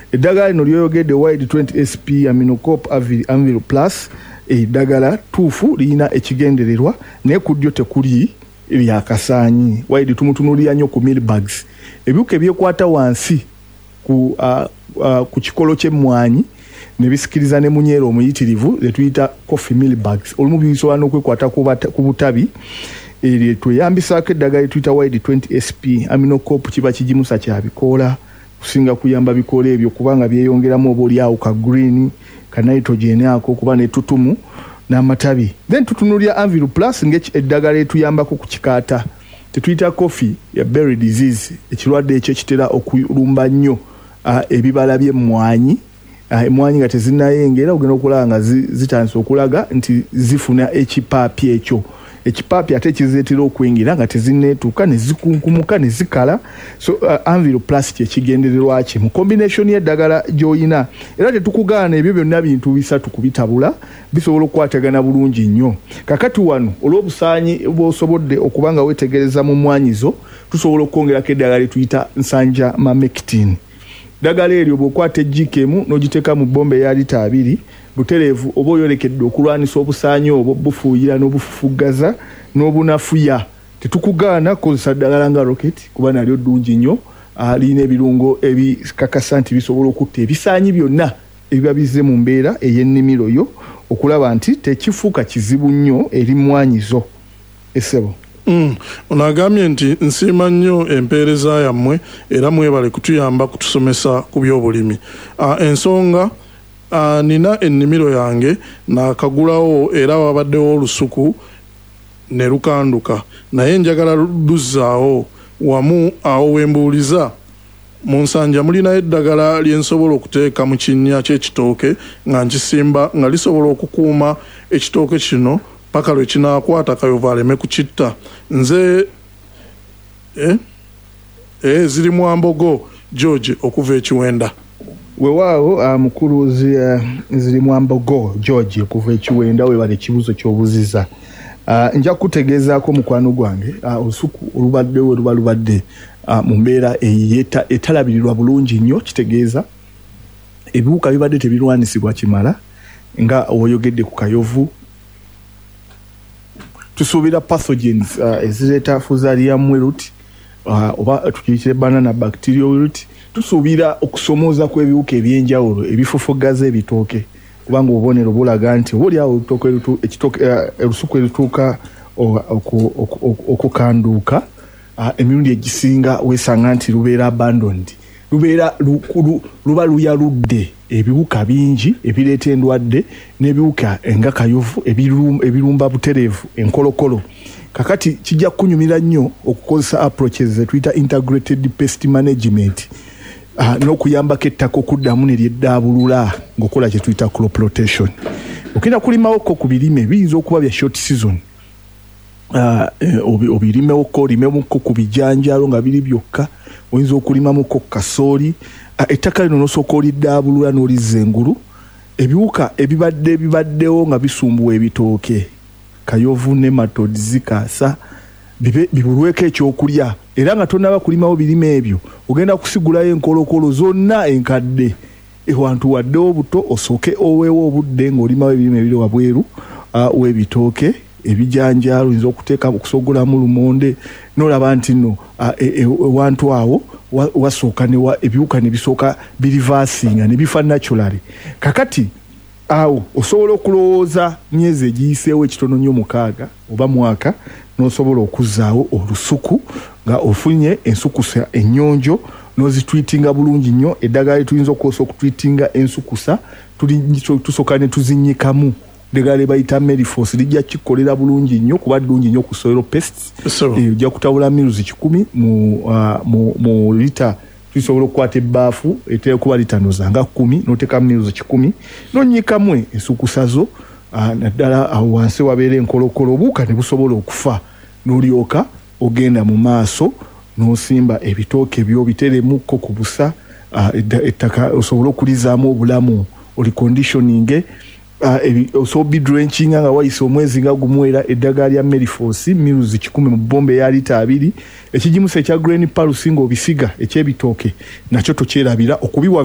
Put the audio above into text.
eddagala lino ly'oyogedde Wide 20 SP Aminocop Anvil Plus eddagala tuufu lirina ekigendererwa naye ku ddyo tekuli byakasaanyi. Wide tumutunuulira nnyo ku mealbags, ebiwuka ebyekwata wansi ku kikolo ky'emmwanyi ne bisikiriza ne munyeero omuyitirivu ze tuyita coffee mealbags, olumu bisobola n'okwekwata ku butabi. Eryo tweyambisaako eddagala lye tuyita Wide 20 SP Aminocop, kiba kigimusa kya bikoola, kusinga kuyamba bikoola ebyo kubanga byeyongeramu obaolyawo ka green ka nitrogen ako kuba n'ettutumu n'amatabi. Then tutunulira Anvil Plus ng'eddagala etuyambako ku kikaata tetuyita coffee ya berry disease, ekirwadde ekyo kitera okulumba nnyo ebibala by'emmwanyi. Emmwanyi nga tezinnayengera ogenda okulaba nga zitandise okulaga nti zifuna ekipaapi ekyo. Ekipaapi ate kizeetera okwingira nga tezinneetuuka ne zikunkumuka ne zikala. So Anvil Plus kyekigendererwa kye mu combination y'eddagala gy'olina, era tetukugaana ebyo byonna bintu bisatu kubitabula, bisobola okukwatagana bulungi nnyo. Kakati wano olw'obusaanyi bw'osobodde okuba nga weetegereza mu mmwanyi zo, tusobola okwongerako eddagala lye tuyita nsanja mamectin. Eddagala eryo bw'okwata eggiikemu n'ogiteeka mu bbomba eya lita 2 butereevu oba oyolekedde okulwanisa obusaanyi obwo, bufuuyira n'obufufuggaza n'obunafuya. Tetukugaana kozesa ddagala nga Rocket kuba nalyo ddungi nnyo, lirina ebirungo ebikakasa nti bisobola okutta ebisaanyi byonna ebiba bizze mu mbeera ey'ennimiro yo, okulaba nti tekifuuka kizibu nnyo eri mmwanyi zo. Essebo onagambye nti nsiima nnyo empeereza yammwe era mwebale kutuyamba kutusomesa ku by'obulimi. Ensonga nina ennimiro yange nakagulawo era wabaddewo olusuku ne lukanduka, naye njagala luzzaawo wamu awo wembuuliza mu nsanja mulinayo eddagala lye nsobola okuteeka mu kinnya ky'ekitooke nga nkisimba nga lisobola okukuuma ekitooke kino paka lwe kinaakwata kayovu aleme kukitta. Nze ziri Mwambogo George okuva ekiwenda. Weewaawo mukulu ziri Mwambogo George okuva ekiwenda, weebale ekibuuzo ky'obuziza. Nja kutegeezaako mukwano gwange olusuku olubaddewo luba lubadde mu mbeera etalabirirwa bulungi nnyo, kitegeeza ebiwuka bibadde tebirwanisibwa kimala nga oyogedde ku kayovu. Tusuubira pathogens ezireeta Fusarium wilt oba tukiyitire banana bacterial wilt. Tusuubira okusomooza kw'ebiwuka ebyenjawulo ebifufuggaza ebitooke, kubanga obubonero bulaga nti obaolyawo olusuku erituuka okukanduuka emirundi egisinga weesanga nti lubeera abandoned, luba luyaludde ebiwuka bingi ebireeta endwadde n'ebiwuka nga kayovu ebirumba butereevu enkolokolo. Kakati kijja kunyumira nnyo okukozesa approaches zetuyita integrated pest management n'okuyambako ettaka okuddamu ne lyeddaabulula ng'okola kye tuyita crop rotation. Okenda kulimawoko ku birime biyinza okuba bya short season, obirimewoko olimemukko ku bijanjaalo nga biri byokka, oyinza okulimamuko kasooli. Ettaka lino n'osooka oliddaabulula n'olizza engulu. Ebiwuka ebibaddewo nga bisumbuwa ebitooke, kayovu nematodes zikaasa, bibulweko ekyokulya, era nga tonnaba kulimawo birime ebyo ogenda kusigulayo enkolokolo zonna enkadde. Ewantu waddewo buto osooke oweewo obudde ng'olimawo ebirime ebiri wabweru w'ebitooke ebijanjaalo, oyinza okuteeka okusogolamu lumonde n'olaba nti nno ewantu awo wasooka ebiwuka ne bisooka birivaasinga ne bifa naturally. Kakati awo osobola okulowooza myezi egiyiseewo ekitono nnyo 6 oba mwaka n'osobola okuzzaawo olusuku nga ofunye ensukusa ennyonjo n'ozitwitinga bulungi nnyo. Eddagala tuyinza okukosa okutwitinga ensukusa tusooka ne tuzinnyikamu eddagala lye bayita Melifos, lijja kikolera bulungi nnyo kuba ddungi nnyo ku soil pests. Ojja kutabula miruzi 10 mu lita. Tusobola okukwata ebbaafu etera kuba litanoza nga 10 n'oteeka miruzi 10 n'onnyikamu ensukusa zo, naddala awo wansi wabeera enkolokolo, obuwuka ne busobola okufa, n'olyoka ogenda mu maaso n'osimba ebitooke byo biteremukko ku busa. Ettaka osobola okulizaamu obulamu, oli conditioning osobola drenching nga wayise omwezi nga gumuwera. Eddagala lya Melifos miruzi 10 mu bbomba eya lita 2. Ekigimusa ekya Green Pulse ng'obisiga ekyebitooke nakyo tokyerabira okubiwa